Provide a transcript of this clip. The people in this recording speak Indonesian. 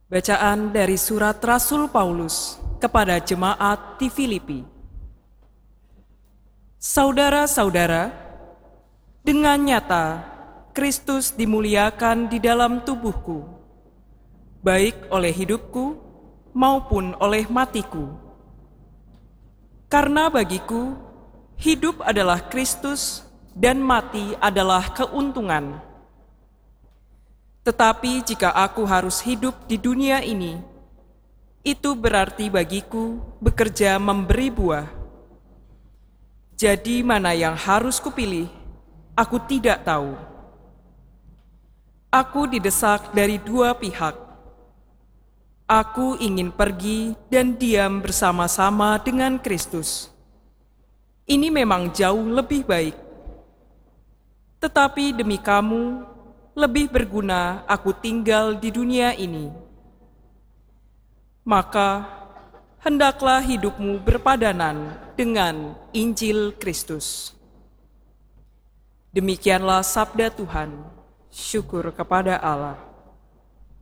Bacaan dari surat Rasul Paulus kepada jemaat di Filipi. Saudara-saudara, dengan nyata Kristus dimuliakan di dalam tubuhku, baik oleh hidupku maupun oleh matiku. Karena bagiku, hidup adalah Kristus dan mati adalah keuntungan. Tetapi jika aku harus hidup di dunia ini, itu berarti bagiku bekerja memberi buah. Jadi mana yang harus kupilih, aku tidak tahu. Aku didesak dari dua pihak. Aku ingin pergi dan diam bersama-sama dengan Kristus. Ini memang jauh lebih baik. Tetapi demi kamu, lebih berguna aku tinggal di dunia ini. Maka, hendaklah hidupmu berpadanan dengan Injil Kristus. Demikianlah sabda Tuhan. Syukur kepada Allah.